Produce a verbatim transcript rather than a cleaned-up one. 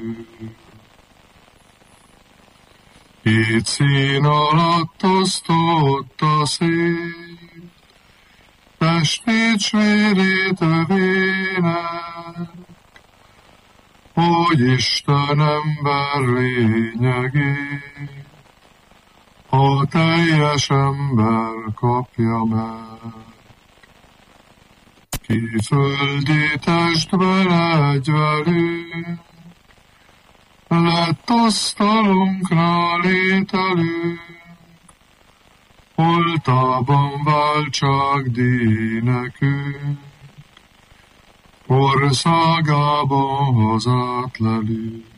Két szín alatt osztotta szét, testét s vérét övének, hogy Isten ember lényegét a teljes ember kapja meg. Ki földi testbe legy velünk, lett asztalunkra lételünk, oltában váltságdíj nekünk, országában hazát lelünk.